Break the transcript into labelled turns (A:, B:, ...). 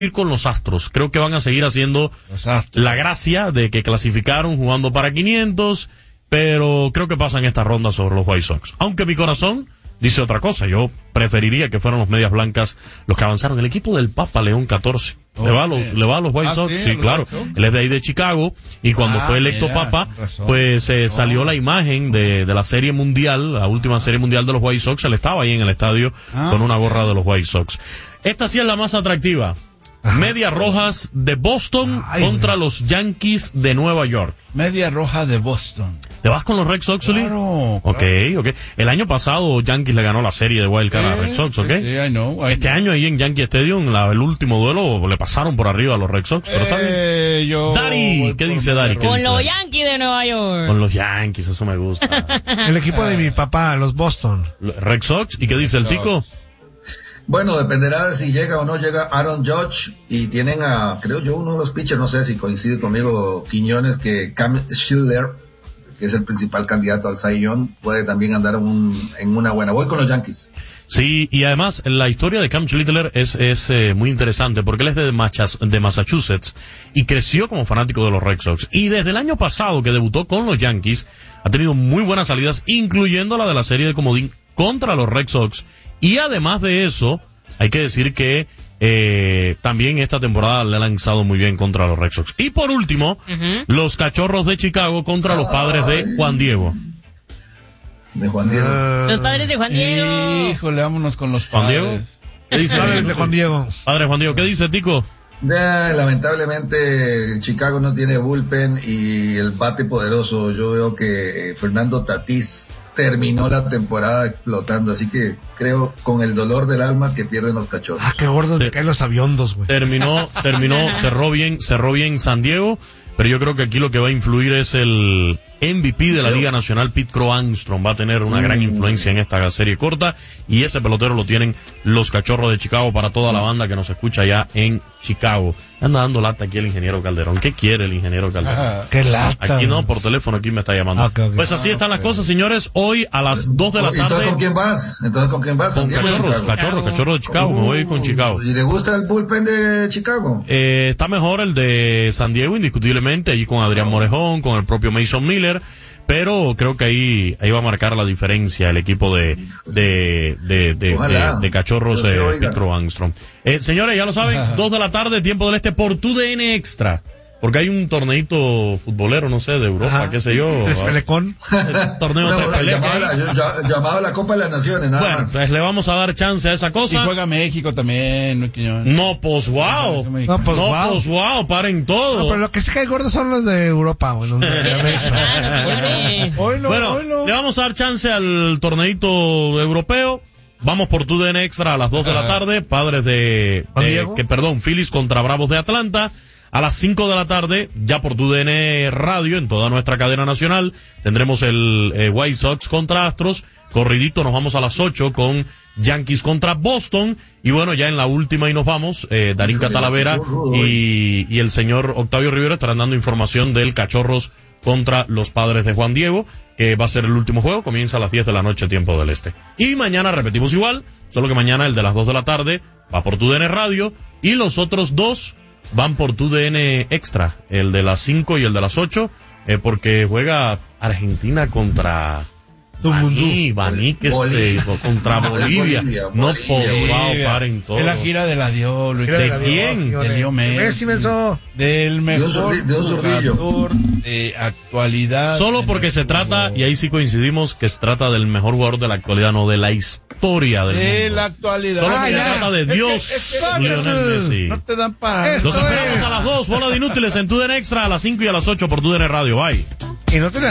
A: ir con los Astros. Creo que van a seguir haciendo la gracia de que clasificaron jugando para 500, pero creo que pasan esta ronda sobre los White Sox. Aunque mi corazón dice otra cosa. Yo preferiría que fueran los Medias Blancas los que avanzaron. El equipo del Papa León 14. Le va a los White Sox, sí, claro. Él es de ahí de Chicago, y cuando fue electo Papa, pues salió la imagen de la Serie Mundial, la última Serie Mundial de los White Sox. Él estaba ahí en el estadio con una gorra de los White Sox. Esta sí es la más atractiva. Medias Rojas de Boston contra los Yankees de Nueva York.
B: Media Roja de Boston.
A: ¿Te vas con los Red Sox, Uli?
B: Claro.
A: Ok. El año pasado Yankees le ganó la serie de Wild Card a Red Sox, ¿ok?
B: Sí, I know.
A: Este año ahí en Yankee Stadium, el último duelo, le pasaron por arriba a los Red Sox, pero está bien. Dari, ¿qué dice Dari?
C: Con los Yankees de Nueva York.
A: Con los Yankees, eso me gusta.
D: El equipo de mi papá, los Boston.
A: Red Sox, ¿y qué dice el Tico?
E: Bueno, dependerá de si llega o no llega Aaron Judge, y tienen creo yo, uno de los pitchers, no sé si coincide conmigo, Quiñones, que Cam Schiller, que es el principal candidato al Cy Young, puede también andar en una buena. Voy con los Yankees.
A: Sí, y además la historia de Cam Schlittler es muy interesante, porque él es de Massachusetts y creció como fanático de los Red Sox. Y desde el año pasado que debutó con los Yankees, ha tenido muy buenas salidas, incluyendo la de la serie de comodín contra los Red Sox. Y además de eso, hay que decir que también esta temporada le ha lanzado muy bien contra los Red Sox. Y por último, los Cachorros de Chicago contra los Padres de Juan Diego.
E: De Juan Diego.
C: Los Padres de Juan Diego.
B: Híjole, vámonos con los
A: Juan
B: Padres.
A: Diego. ¿Qué dice?
D: Padres de Juan Diego.
A: Padre Juan Diego, ¿qué dice, Tico?
E: Lamentablemente Chicago no tiene bullpen y el bate poderoso. Yo veo que Fernando Tatís terminó la temporada explotando, así que creo con el dolor del alma que pierden los Cachorros.
D: Qué gordos me caen los aviondos, güey.
A: Terminó, cerró bien San Diego, pero yo creo que aquí lo que va a influir es el MVP de la Liga Nacional, Pete Crow Armstrong. Va a tener una gran influencia en esta serie corta, y ese pelotero lo tienen los Cachorros de Chicago. Para toda la banda que nos escucha allá en Chicago. Anda dando lata aquí el ingeniero Calderón. ¿Qué quiere el ingeniero Calderón?
D: Qué lata.
A: Aquí no, por teléfono aquí me está llamando.
D: Okay.
A: Pues así están las cosas, señores. Hoy a las 2 de la tarde.
E: ¿Entonces con quién vas?
A: Con Cachorros de Chicago. Me voy con Chicago.
E: ¿Y le gusta el bullpen de Chicago?
A: Está mejor el de San Diego, indiscutiblemente, allí con Adrián Morejón, con el propio Mason Miller, pero creo que ahí va a marcar la diferencia el equipo de Cachorros de Pete Crow Armstrong. Señores, ya lo saben, 2 de la tarde, tiempo del este, por TUDN Extra. Porque hay un torneito futbolero, no sé, de Europa, qué sé yo.
D: Trespelecón.
A: Torneo
E: llamado la Copa de las Naciones, nada
A: bueno,
E: más.
A: pues le vamos a dar chance a esa cosa.
B: Y juega México también, ¿no, Quiñones?
A: No, pues wow. Paren todo.
D: No, pero lo que se cae gordo son los de Europa, güey. Hoy no.
A: Le vamos a dar chance al torneito europeo. Vamos por TUDN Extra a las 2 de la tarde. Padres Phillies contra Bravos de Atlanta. A las 5 de la tarde, ya por TUDN Radio, en toda nuestra cadena nacional, tendremos el White Sox contra Astros. Corridito, nos vamos a las 8 con Yankees contra Boston. Y bueno, ya en la última y nos vamos, Darín Catalavera y el señor Octavio Rivera estarán dando información del Cachorros contra los Padres de Juan Diego, que va a ser el último juego, comienza a las 10 de la noche, tiempo del este. Y mañana repetimos igual, solo que mañana el de las 2 de la tarde va por TUDN Radio, y los otros dos van por TUDN Extra, el de las 5 y el de las 8, porque juega Argentina contra Baní, contra Bolivia. No, paren todo.
B: Es la gira de la Dios.
A: ¿De quién?
B: De Leo Messi. Del mejor jugador de actualidad.
A: Solo porque se trata, y ahí sí coincidimos, que se trata del mejor jugador de la actualidad, no de la historia del mundo.
B: De la actualidad.
A: Solo que se trata de Dios, Lionel Messi.
B: No te dan para...
A: Los esperamos a las 2, bola de inútiles en TUDN Extra, a las 5 y a las 8 por TUDN Radio. Bye.
D: Y no te